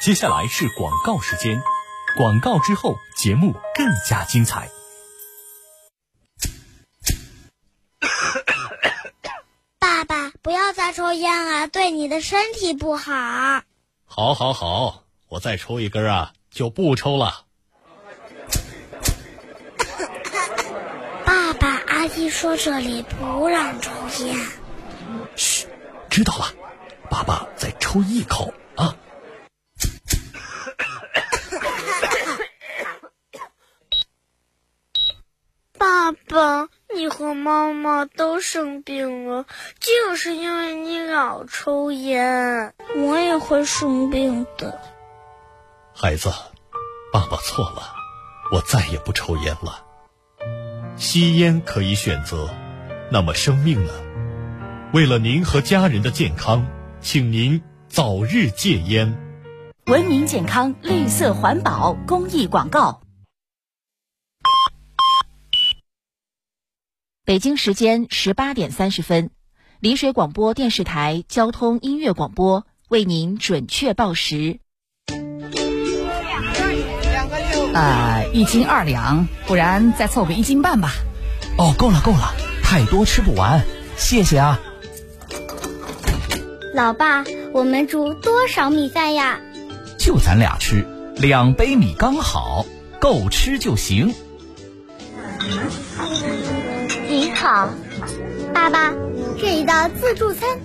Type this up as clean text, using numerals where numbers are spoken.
接下来是广告时间，广告之后节目更加精彩。 爸爸，不要再抽烟啊，对你的身体不好。 好，我再抽一根啊，就不抽了。 爸爸，阿姨说这里不让抽烟。 嘘，知道了，爸爸再抽一口啊。 爸爸，你和妈妈都生病了，就是因为你老抽烟。我也会生病的。 孩子，爸爸错了，我再也不抽烟了。吸烟可以选择，那么生命呢？为了您和家人的健康，请您早日戒烟。 文明健康，绿色环保公益广告。北京时间18点30分，丽水广播电视台交通音乐广播为您准确报时。 1斤2两，不然再凑个1斤半吧。 哦，够了，太多吃不完，谢谢啊。 老爸，我们煮多少米饭呀？ 就咱俩吃，2杯米刚好，够吃就行。 您好，爸爸，这一道自助餐